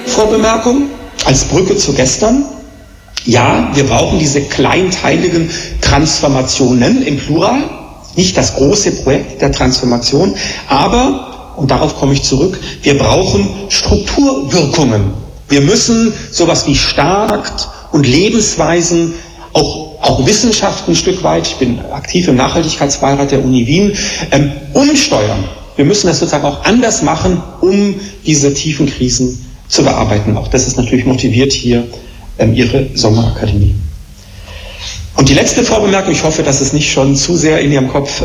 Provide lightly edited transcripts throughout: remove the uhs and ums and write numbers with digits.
Vorbemerkung als Brücke zu gestern. Ja, wir brauchen diese kleinteiligen Transformationen im Plural, nicht das große Projekt der Transformation, aber, und darauf komme ich zurück, wir brauchen Strukturwirkungen. Wir müssen sowas wie Staat und Lebensweisen, auch Wissenschaften ein Stück weit, ich bin aktiv im Nachhaltigkeitsbeirat der Uni Wien, umsteuern. Wir müssen das sozusagen auch anders machen, um diese tiefen Krisen zu bearbeiten. Auch das ist natürlich motiviert hier Ihre Sommerakademie. Und die letzte Vorbemerkung, ich hoffe, dass es nicht schon zu sehr in Ihrem Kopf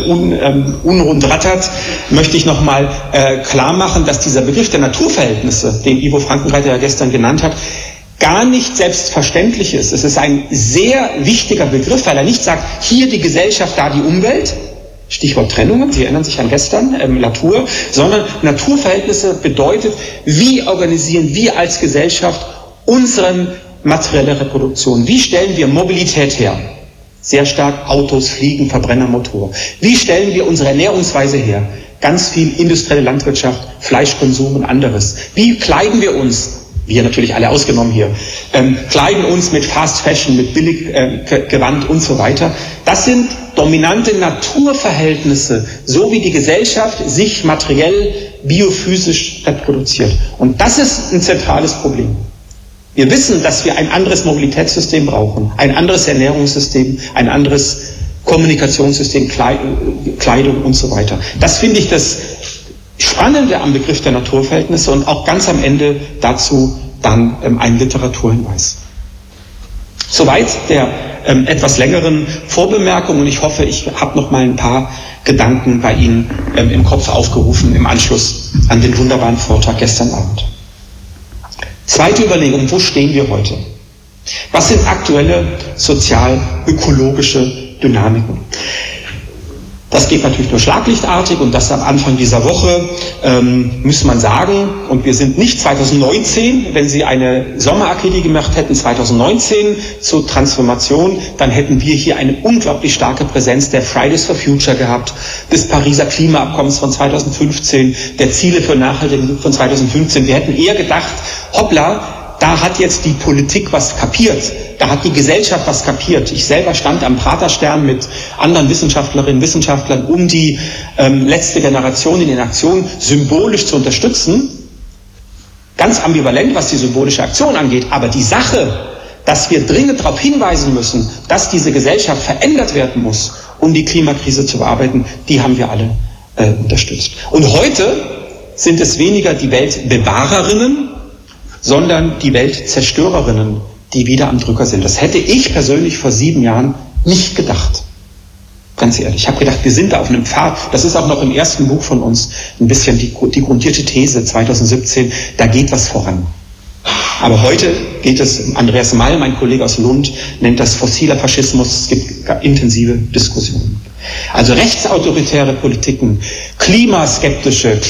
unrund rattert, möchte ich nochmal klar machen, dass dieser Begriff der Naturverhältnisse, den Ivo Frankenreiter ja gestern genannt hat, gar nicht selbstverständlich ist. Es ist ein sehr wichtiger Begriff, weil er nicht sagt, hier die Gesellschaft, da die Umwelt, Stichwort Trennungen, Sie erinnern sich an gestern, Latour, sondern Naturverhältnisse bedeutet, wie organisieren wir als Gesellschaft unsere materielle Reproduktion? Wie stellen wir Mobilität her? Sehr stark Autos, Fliegen, Verbrennermotor. Wie stellen wir unsere Ernährungsweise her? Ganz viel industrielle Landwirtschaft, Fleischkonsum und anderes. Wie kleiden wir uns? Wir natürlich alle ausgenommen hier, kleiden uns mit Fast Fashion, mit Billiggewand und so weiter. Das sind dominante Naturverhältnisse, so wie die Gesellschaft sich materiell, biophysisch reproduziert. Und das ist ein zentrales Problem. Wir wissen, dass wir ein anderes Mobilitätssystem brauchen, ein anderes Ernährungssystem, ein anderes Kommunikationssystem, Kleidung und so weiter. Das finde ich das Spannende am Begriff der Naturverhältnisse und auch ganz am Ende dazu dann ein Literaturhinweis. Soweit der etwas längeren Vorbemerkung und ich hoffe, ich habe noch mal ein paar Gedanken bei Ihnen im Kopf aufgerufen im Anschluss an den wunderbaren Vortrag gestern Abend. Zweite Überlegung, wo stehen wir heute? Was sind aktuelle sozial-ökologische Dynamiken? Das geht natürlich nur schlaglichtartig und das am Anfang dieser Woche muss man sagen, und wir sind nicht 2019, wenn Sie eine Sommerakademie gemacht hätten, 2019 zur Transformation, dann hätten wir hier eine unglaublich starke Präsenz der Fridays for Future gehabt, des Pariser Klimaabkommens von 2015, der Ziele für Nachhaltigkeit von 2015. Wir hätten eher gedacht, hoppla, da hat jetzt die Politik was kapiert. Da hat die Gesellschaft was kapiert. Ich selber stand am Praterstern mit anderen Wissenschaftlerinnen und Wissenschaftlern, um die letzte Generation in den Aktionen symbolisch zu unterstützen. Ganz ambivalent, was die symbolische Aktion angeht. Aber die Sache, dass wir dringend darauf hinweisen müssen, dass diese Gesellschaft verändert werden muss, um die Klimakrise zu bearbeiten, die haben wir alle unterstützt. Und heute sind es weniger die Weltbewahrerinnen, sondern die Weltzerstörerinnen, die wieder am Drücker sind. Das hätte ich persönlich vor 7 Jahren nicht gedacht. Ganz ehrlich. Ich habe gedacht, wir sind da auf einem Pfad. Das ist auch noch im ersten Buch von uns ein bisschen die grundierte These 2017. Da geht was voran. Aber heute geht es, Andreas Mall, mein Kollege aus Lund, nennt das fossiler Faschismus. Es gibt intensive Diskussionen. Also rechtsautoritäre Politiken, klimaskeptische,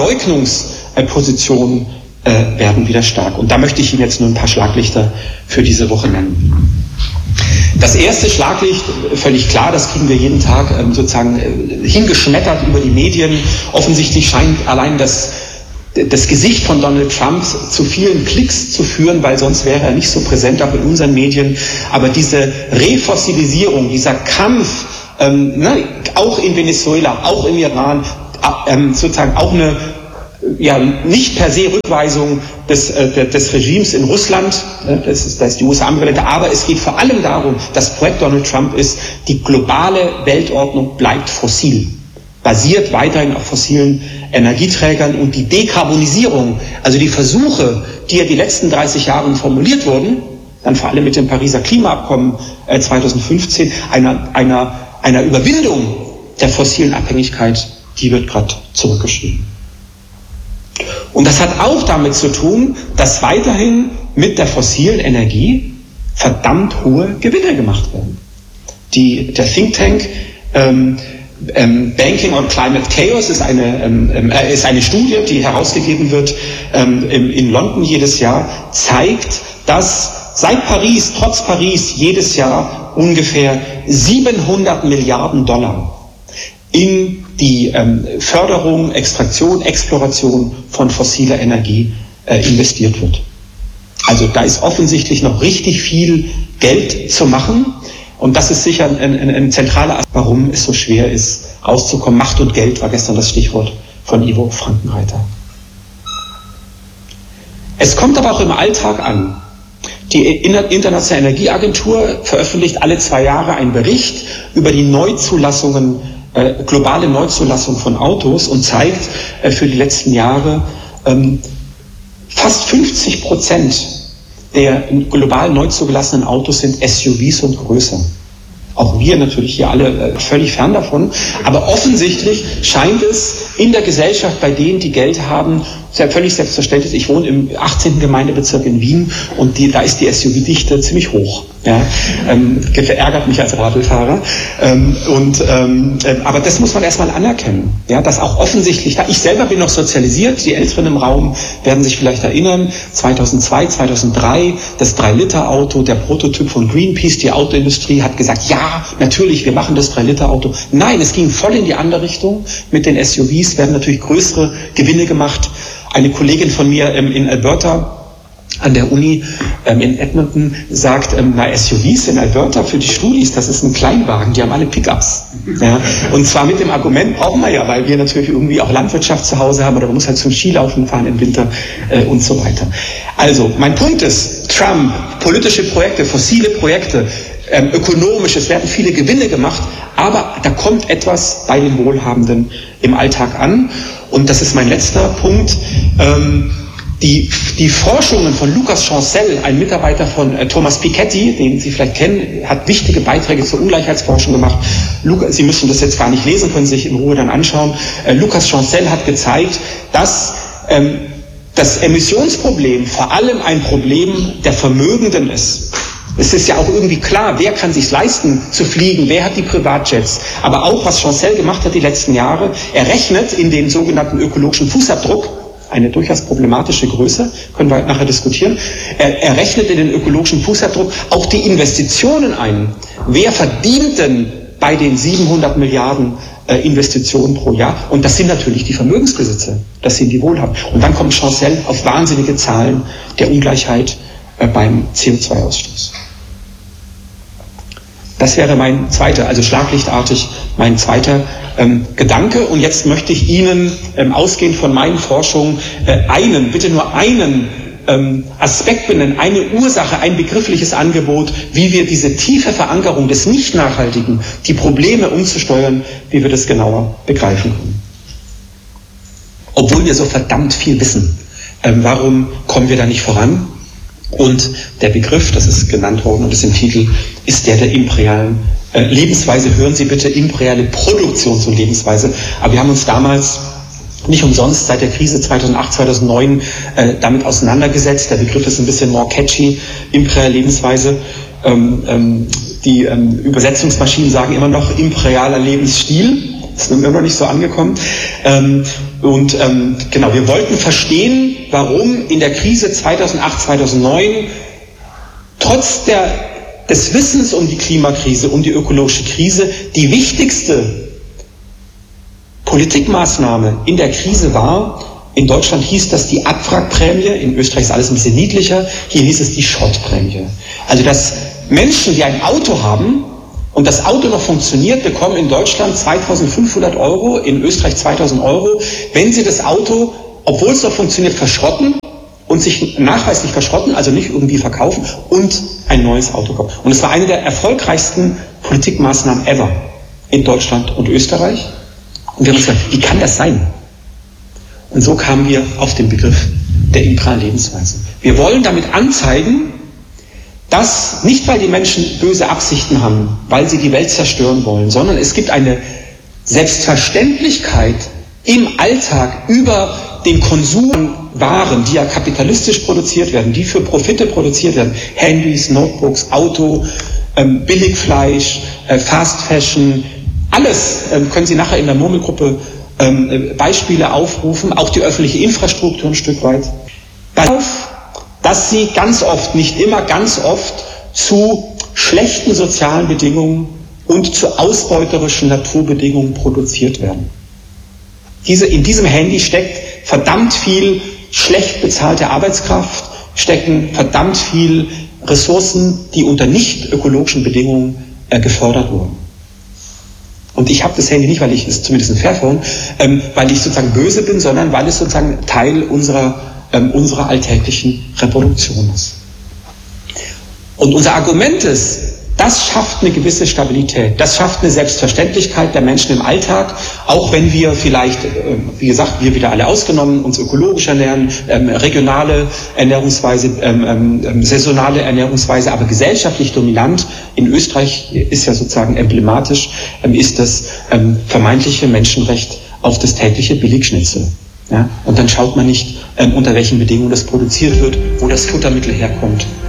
Klimaleugnungspositionen werden wieder stark. Und da möchte ich Ihnen jetzt nur ein paar Schlaglichter für diese Woche nennen. Das erste Schlaglicht, völlig klar, das kriegen wir jeden Tag sozusagen hingeschmettert über die Medien. Offensichtlich scheint allein das Gesicht von Donald Trump zu vielen Klicks zu führen, weil sonst wäre er nicht so präsent auch in unseren Medien. Aber diese Refossilisierung, dieser Kampf, auch in Venezuela, auch im Iran, sozusagen auch eine nicht per se Rückweisung des Regimes in Russland, da ist die USA ambivalenter, aber es geht vor allem darum, das Projekt Donald Trump ist, die globale Weltordnung bleibt fossil, basiert weiterhin auf fossilen Energieträgern und die Dekarbonisierung, also die Versuche, die ja die letzten 30 Jahre formuliert wurden, dann vor allem mit dem Pariser Klimaabkommen 2015, einer Überwindung der fossilen Abhängigkeit, die wird gerade zurückgeschrieben. Und das hat auch damit zu tun, dass weiterhin mit der fossilen Energie verdammt hohe Gewinne gemacht werden. Der Think Tank Banking on Climate Chaos ist eine Studie, die herausgegeben wird in London jedes Jahr, zeigt, dass seit Paris, trotz Paris, jedes Jahr ungefähr 700 Milliarden Dollar in die Förderung, Extraktion, Exploration von fossiler Energie investiert wird. Also da ist offensichtlich noch richtig viel Geld zu machen. Und das ist sicher ein zentraler Aspekt, warum es so schwer ist, rauszukommen. Macht und Geld war gestern das Stichwort von Ivo Frankenreiter. Es kommt aber auch im Alltag an. Die Internationale Energieagentur veröffentlicht alle 2 Jahre einen Bericht über die Neuzulassungen, globale Neuzulassung von Autos und zeigt für die letzten Jahre, fast 50% der global neu zugelassenen Autos sind SUVs und größer. Auch wir natürlich hier alle völlig fern davon. Aber offensichtlich scheint es in der Gesellschaft bei denen, die Geld haben, völlig selbstverständlich. Ich wohne im 18. Gemeindebezirk in Wien und da ist die SUV-Dichte ziemlich hoch. Ja, verärgert mich als Radlfahrer. Aber das muss man erstmal anerkennen. Ja, dass auch offensichtlich, ich selber bin noch sozialisiert, die Älteren im Raum werden sich vielleicht erinnern, 2002, 2003, das 3-Liter-Auto, der Prototyp von Greenpeace, die Autoindustrie hat gesagt, ja, natürlich, wir machen das 3-Liter-Auto. Nein, es ging voll in die andere Richtung. Mit den SUVs werden natürlich größere Gewinne gemacht. Eine Kollegin von mir in Alberta an der Uni in Edmonton sagt, SUVs in Alberta für die Studis, das ist ein Kleinwagen, die haben alle Pickups. Ja? Und zwar mit dem Argument, brauchen wir ja, weil wir natürlich irgendwie auch Landwirtschaft zu Hause haben oder man muss halt zum Skilaufen fahren im Winter und so weiter. Also, mein Punkt ist, Trump, politische Projekte, fossile Projekte, ökonomisch, es werden viele Gewinne gemacht, aber da kommt etwas bei den Wohlhabenden im Alltag an. Und das ist mein letzter Punkt. Die Forschungen von Lucas Chancel, ein Mitarbeiter von Thomas Piketty, den Sie vielleicht kennen, hat wichtige Beiträge zur Ungleichheitsforschung gemacht. Sie müssen das jetzt gar nicht lesen, können sich in Ruhe dann anschauen. Lucas Chancel hat gezeigt, dass das Emissionsproblem vor allem ein Problem der Vermögenden ist. Es ist ja auch irgendwie klar, wer kann sich leisten zu fliegen, wer hat die Privatjets. Aber auch, was Chancel gemacht hat die letzten Jahre, er rechnet in den sogenannten ökologischen Fußabdruck, eine durchaus problematische Größe, können wir nachher diskutieren, er rechnet in den ökologischen Fußabdruck auch die Investitionen ein. Wer verdient denn bei den 700 Milliarden Investitionen pro Jahr? Und das sind natürlich die Vermögensbesitzer, das sind die Wohlhabenden. Und dann kommt Chancel auf wahnsinnige Zahlen der Ungleichheit beim CO2-Ausstoß. Das wäre mein zweiter, also schlaglichtartig mein zweiter Gedanke. Und jetzt möchte ich Ihnen, ausgehend von meinen Forschungen, bitte nur einen Aspekt benennen, eine Ursache, ein begriffliches Angebot, wie wir diese tiefe Verankerung des Nicht-Nachhaltigen, die Probleme umzusteuern, wie wir das genauer begreifen können. Obwohl wir so verdammt viel wissen, warum kommen wir da nicht voran? Und der Begriff, das ist genannt worden und ist im Titel, ist der imperialen Lebensweise. Hören Sie bitte, imperiale Produktions- und Lebensweise. Aber wir haben uns damals nicht umsonst seit der Krise 2008, 2009 damit auseinandergesetzt. Der Begriff ist ein bisschen more catchy, imperiale Lebensweise. Die Übersetzungsmaschinen sagen immer noch imperialer Lebensstil. Ist immer noch nicht so angekommen. Genau, wir wollten verstehen, warum in der Krise 2008, 2009 trotz des Wissens um die Klimakrise, um die ökologische Krise, die wichtigste Politikmaßnahme in der Krise war, in Deutschland hieß das die Abwrackprämie, in Österreich ist alles ein bisschen niedlicher, hier hieß es die Schrottprämie. Also dass Menschen, die ein Auto haben, und das Auto noch funktioniert, bekommen in Deutschland 2.500 €, in Österreich 2.000 €, wenn sie das Auto, obwohl es noch funktioniert, verschrotten und sich nachweislich verschrotten, also nicht irgendwie verkaufen und ein neues Auto kaufen. Und es war eine der erfolgreichsten Politikmaßnahmen ever in Deutschland und Österreich. Und wir haben uns gefragt, wie kann das sein? Und so kamen wir auf den Begriff der imperialen Lebensweise. Wir wollen damit anzeigen, dass nicht, weil die Menschen böse Absichten haben, weil sie die Welt zerstören wollen, sondern es gibt eine Selbstverständlichkeit im Alltag über den Konsum von Waren, die ja kapitalistisch produziert werden, die für Profite produziert werden, Handys, Notebooks, Auto, Billigfleisch, Fast Fashion, alles können Sie nachher in der Murmelgruppe Beispiele aufrufen, auch die öffentliche Infrastruktur ein Stück weit. Dass sie ganz oft, nicht immer, ganz oft zu schlechten sozialen Bedingungen und zu ausbeuterischen Naturbedingungen produziert werden. In diesem Handy steckt verdammt viel schlecht bezahlte Arbeitskraft, stecken verdammt viel Ressourcen, die unter nicht ökologischen Bedingungen gefördert wurden. Und ich habe das Handy nicht, weil ich es zumindest ein Fairphone, weil ich sozusagen böse bin, sondern weil es sozusagen Teil unserer alltäglichen Reproduktion ist. Und unser Argument ist, das schafft eine gewisse Stabilität, das schafft eine Selbstverständlichkeit der Menschen im Alltag, auch wenn wir vielleicht, wie gesagt, wir wieder alle ausgenommen, uns ökologisch ernähren, regionale Ernährungsweise, saisonale Ernährungsweise, aber gesellschaftlich dominant, in Österreich ist ja sozusagen emblematisch, ist das vermeintliche Menschenrecht auf das tägliche Billigschnitzel. Ja? Und dann schaut man nicht, unter welchen Bedingungen das produziert wird, wo das Futtermittel herkommt